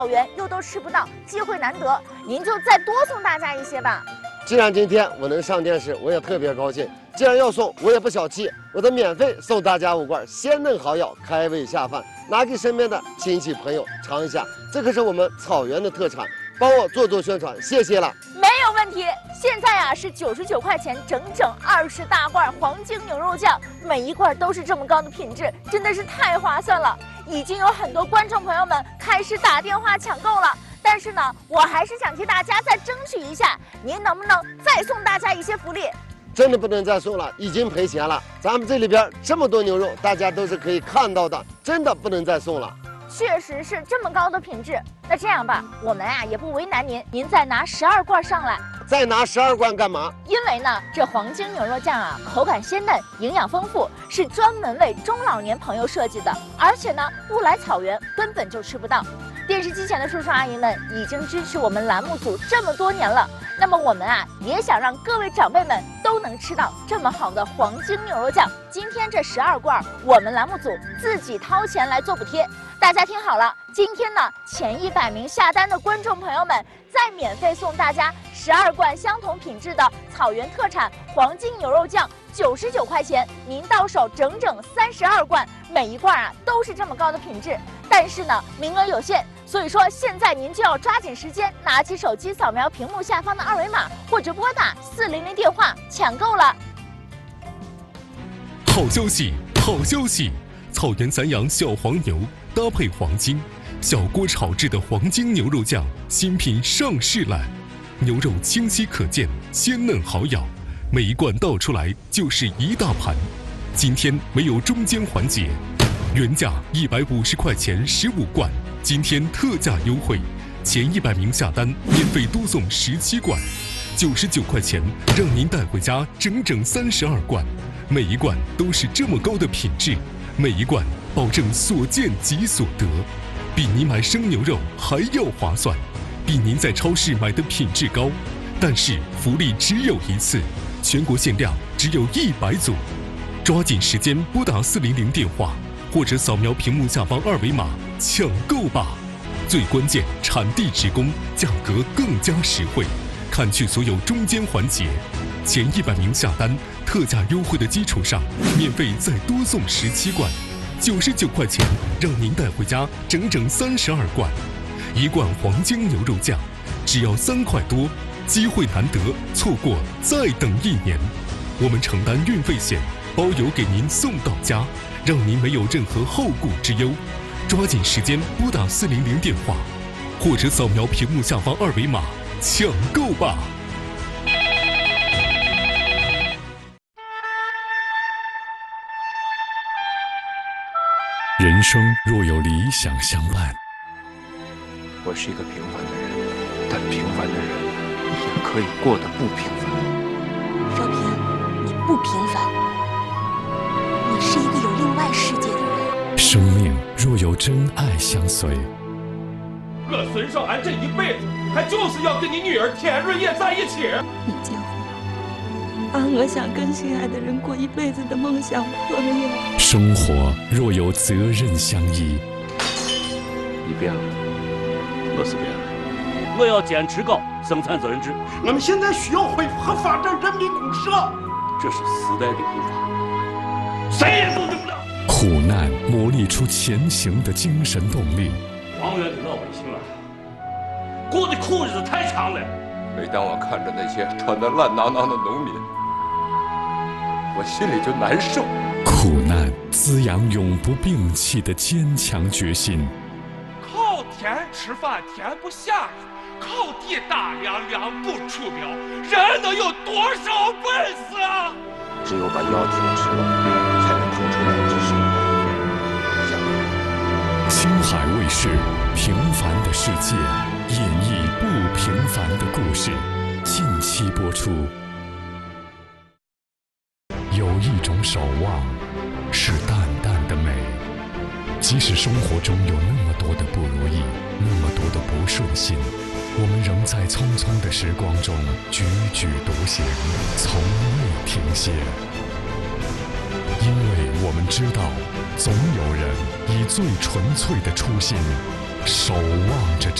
草原又都吃不到，机会难得，您就再多送大家一些吧。 既然今天我能上电视，我也特别高兴。既然要送，我也不小气，我得免费送大家5罐鲜嫩好咬、开胃下饭，拿给身边的亲戚朋友尝一下。这可是我们草原的特产，帮我做宣传，谢谢了。 没有问题。现在啊是99块钱，整20大罐黄金牛肉酱，每一罐都是这么高的品质，真的是太划算了。已经有很多观众朋友们开始打电话抢购了。但是呢，我还是想替大家再争取一下，您能不能再送大家一些福利？ 真的不能再送了，已经赔钱了。咱们这里边这么多牛肉，大家都是可以看到的，真的不能再送了。 确实是这么高的品质。那这样吧，我们啊也不为难您，您再拿12罐上来。 再拿12罐干嘛？ 因为呢，这黄金牛肉酱啊，口感鲜嫩，营养丰富，是专门为中老年朋友设计的。而且呢，不来草原根本就吃不到。电视机前的叔叔阿姨们已经支持我们栏目组这么多年了，那么我们啊也想让各位长辈们都能吃到这么好的黄金牛肉酱。今天这12罐，我们栏目组自己掏钱来做补贴。大家听好了，今天呢前100名下单的观众朋友们，再免费送大家12罐相同品质的草原特产黄金牛肉酱，99块钱，您到手整32罐，每一罐啊都是这么高的品质。但是呢，名额有限，所以说现在您就要抓紧时间，拿起手机扫描屏幕下方的2维码，或者拨打400电话抢购了。 好消息，好消息！草原散养小黄牛搭配黄金，小锅炒制的黄金牛肉酱新品上市了。牛肉清晰可见，鲜嫩好咬，每一罐倒出来就是一大盘。今天没有中间环节，原价150块钱15罐，今天特价优惠，前100名下单免费多送17罐，99块钱让您带回家整32罐，每一罐都是这么高的品质，每一罐保证所见即所得，比您买生牛肉还要划算，比您在超市买的品质高。但是福利只有一次，全国限量只有100组，抓紧时间拨打400电话，或者扫描屏幕下方2维码抢购吧。最关键，产地直供，价格更加实惠，砍去所有中间环节。前100名下单，特价优惠的基础上，免费再多送17罐，99块钱让您带回家整32罐。1罐黄金牛肉酱只要3块多，机会难得，错过再等1年。我们承担运费险，包邮给您送到家，让您没有任何后顾之忧。抓紧时间拨打400电话，或者扫描屏幕下方2维码抢购吧。 人生若有理想相伴， 我是一个平凡的人，但平凡的人也可以过得不平凡。 若平，你不平凡，你是一个有另外世界的人。 生命若有真爱相随， 我孙少安这一辈子，他就是要跟你女儿田瑞叶在一起。 你结婚，把我想跟心爱的人过一辈子的梦想破灭。 生活若有责任相依， 你变了，我是变了。 我要坚持搞生产责任制。 我们现在需要恢复和发展人民公社， 这是时代的步伐，谁也阻止不了。 苦难磨砺出前行的精神动力。 黄原的老百姓啊，过的苦日子太长了。 每当我看着那些穿得烂囊囊的农民，我心里就难受。 苦难滋养永不摒弃的坚强决心。 靠天吃饭天不下雨，靠地打粮粮不出苗，人能有多少本事啊？ 只有把药停止了，才能腾出来治生活。 青海卫视《平凡的世界》演绎不平凡的故事，近期播出。有一种守望，是淡淡的美。即使生活中有那么多的不如意，那么多的不顺心，我们仍在匆匆的时光中踽踽独行，从未停歇。因为我们知道，总有人以最纯粹的初心， 守望着